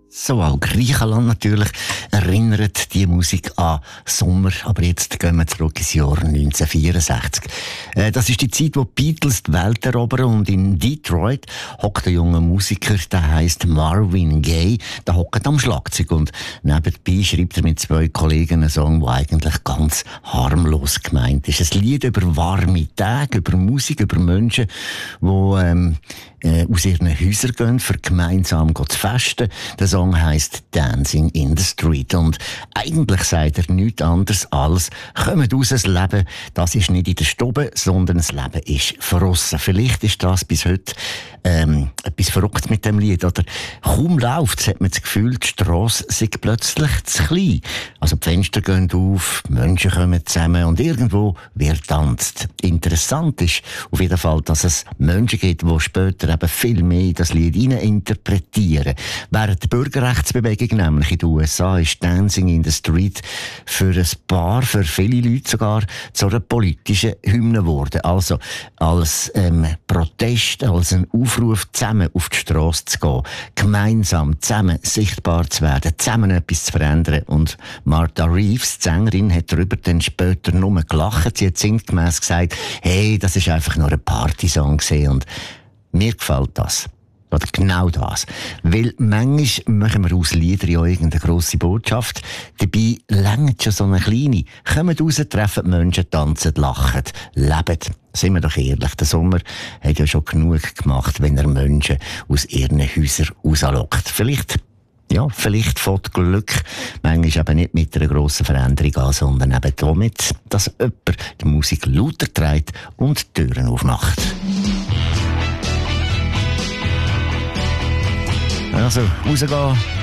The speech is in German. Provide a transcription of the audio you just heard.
So, auch Griechenland natürlich erinnert die Musik an Sommer. Aber jetzt gehen wir zurück ins Jahr 1964. Das ist die Zeit, wo die Beatles die Welt erobern, und in Detroit hockt ein junger Musiker, der heisst Marvin Gaye, der hockt am Schlagzeug, und nebenbei schreibt er mit 2 Kollegen einen Song, der eigentlich ganz harmlos gemeint ist. Ein Lied über warme Tage, über Musik, über Menschen, die aus ihren Häusern gehen, für gemeinsam zu festen. Der Song heisst Dancing in the Street. Und eigentlich sagt er nichts anderes als: kommt raus, das Leben, das ist nicht in der Stube, sondern das Leben ist draussen. Vielleicht ist das bis heute etwas verrückt mit dem Lied. Oder kaum läuft es, hat man das Gefühl, die Strasse sei plötzlich zu klein. Also die Fenster gehen auf, die Menschen kommen zusammen und irgendwo wird tanzt. Interessant ist auf jeden Fall, dass es Menschen gibt, die später eben viel mehr in das Lied interpretieren. Während der Bürgerrechtsbewegung nämlich in den USA ist Dancing in the Street für viele Leute sogar zu einer politischen Hymne geworden. Also als Protest, als ein Aufruf, zusammen auf die Strasse zu gehen, gemeinsam zusammen sichtbar zu werden, zusammen etwas zu verändern. Und Martha Reeves, die Sängerin, hat darüber dann später nur gelacht. Sie hat sinngemäss gesagt: hey, das ist einfach nur ein Partysong gewesen. Und mir gefällt das. Oder genau das. Weil manchmal machen wir aus Liedern ja irgendeine grosse Botschaft. Dabei reicht schon so eine kleine. Kommt raus, treffen die Menschen, tanzen, lachen, leben. Seien wir doch ehrlich, der Sommer hat ja schon genug gemacht, wenn er Menschen aus ihren Häusern rauslockt. Vielleicht fängt Glück manchmal eben nicht mit einer grossen Veränderung an, sondern eben damit, dass jemand die Musik lauter trägt und die Türen aufmacht. Also, rausgehen,